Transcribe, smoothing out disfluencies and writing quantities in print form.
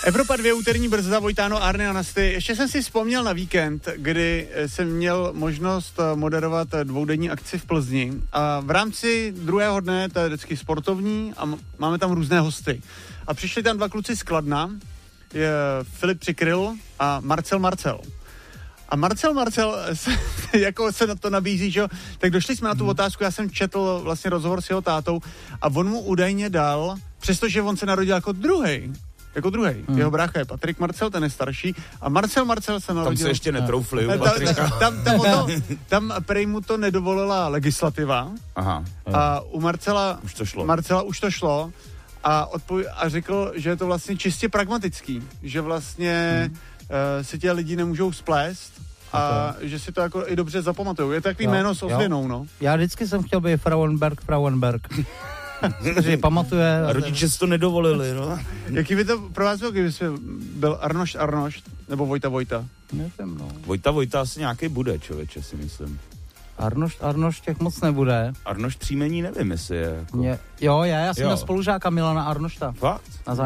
Evropa 2, úterní brzda, Vojtáno, Arne a Nasty. Ještě jsem si vzpomněl na víkend, kdy jsem měl možnost moderovat dvoudenní akci v Plzni a v rámci druhého dne, to je vždycky sportovní a máme tam různé hosty. A přišli tam dva kluci z Kladna, je Filip Přikryl a Marcel. A Marcel jako se na to nabízí, že jo, tak došli jsme na tu otázku, já jsem četl vlastně rozhovor s jeho tátou a on mu údajně dal, přestože on se narodil jako druhej. Jeho brácha je Patrik Marcel, ten je starší a Marcel se narodil... Tam se ještě netroufli. Tam prej mu to nedovolila legislativa. Aha. A u Marcela už to šlo a řekl, že je to vlastně čistě pragmatický, že vlastně si tě lidi nemůžou splést a že si to jako i dobře zapamatujou. Je to takový jméno s ozvěnou, no. Já vždycky jsem chtěl být Frauenberg. Takže pamatuje. A rodiče si to nedovolili, no. Jaký by to pro vás byl, kdyby jsi byl Arnošt, nebo Vojta? Nevím, no. Vojta asi nějaký bude, člověče, si myslím. Arnošt těch moc nebude. Arnošt příjmení nevím, jestli je. Jako... Já jsem měl spolužáka Milana Arnošta. Fakt? Na